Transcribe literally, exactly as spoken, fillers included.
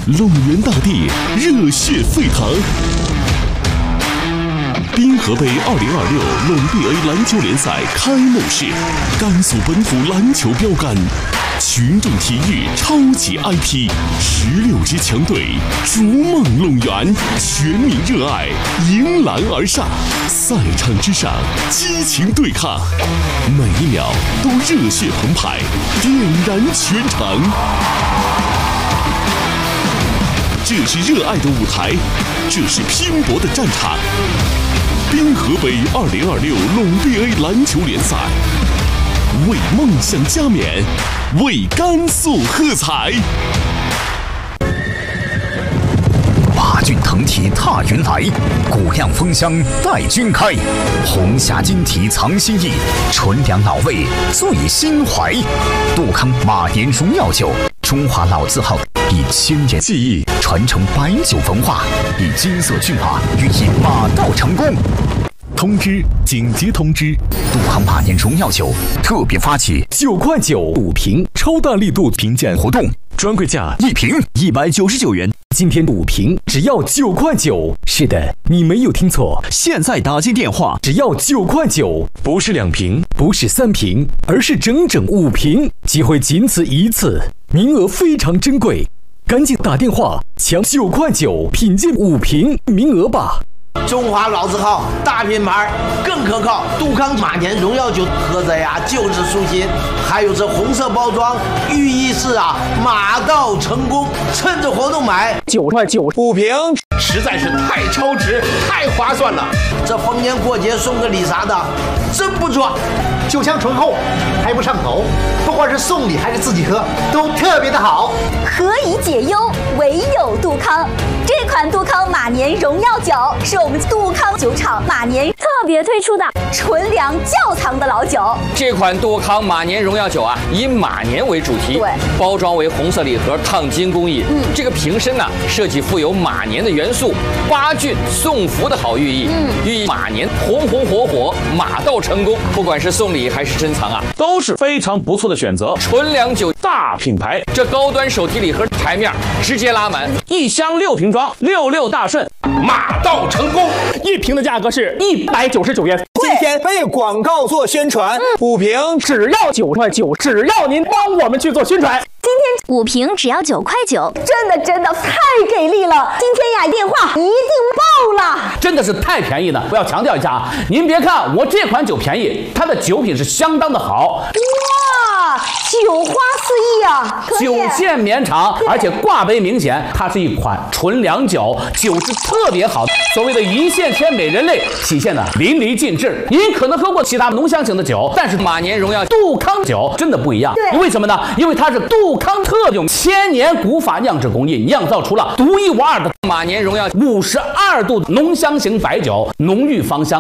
龙源大地热血沸腾。滨河杯二零二六陇 B A 篮球联赛开幕式，甘肃本土篮球标杆，群众体育超级 I P， 十六支强队逐梦陇源，全民热爱，迎篮而上，赛场之上激情对抗，每一秒都热血澎湃，点燃全场。这是热爱的舞台，这是拼搏的战场。滨河杯二零二六陇 B A 篮球联赛，为梦想加冕，为甘肃喝彩。 八骏腾蹄踏云来，古酿风香待君开。红霞金蹄藏心意，纯粮老味醉心怀。杜康马年荣耀酒，中华老字号，以千年技艺传承白酒文化，以金色骏马寓意马到成功。通知！紧急通知！杜康马年荣耀酒特别发起九块九五瓶超大力度评鉴活动，专柜价一瓶一百九十九元。今天五瓶只要九块九。是的，你没有听错，现在打进电话只要九块九，不是两瓶，不是三瓶，而是整整五瓶，机会仅此一次，名额非常珍贵，赶紧打电话抢九块九品鉴五瓶名额吧。 中华老字号大品牌更可靠，杜康马年荣耀酒喝着呀就是舒心，还有这红色包装，寓意是啊马到成功，趁着活动买九块九五瓶， 实在是太超值，太划算了。这逢年过节送个礼啥的，真不错。 酒香醇厚，还不上头，不管是送礼还是自己喝，都特别的好。 何以解忧，唯有杜康。这款杜康马年荣耀酒是我们杜康酒厂马年特别推出的纯粮窖藏的老酒。 这款杜康马年荣耀酒啊，以马年为主题， 对， 包装为红色礼盒烫金工艺。嗯，这个瓶身啊，设计富有马年的元素，八骏送福的好寓意。嗯，寓意马年红红火火，马到成功。不管是送礼还是珍藏啊， 都是非常不错的选择。 纯粮酒大品牌， 这高端手提礼盒台面直接拉满， 一箱六瓶装，六六大顺， 马到成功。 一瓶的价格是一百九十九元，今天为广告做宣传，嗯、五瓶只要九块九，只要您帮我们去做宣传。 今天五瓶只要九块九，真的真的太给力了！今天呀，电话一定爆了， 真的是太便宜了。我要强调一下啊，您别看我这款酒便宜，它的酒品是相当的好。 哇，酒花四溢啊！ 酒线绵长，而且挂杯明显，它是一款纯粮酒，酒质特别好。所谓的一线牵美人泪体现的淋漓尽致。您可能喝过其他浓香型的酒，但是马年荣耀杜康酒真的不一样。为什么呢？因为它是杜康特用千年古法酿制工艺酿造出了独一无二的马年荣耀五十二度浓香型白酒，浓郁芳香。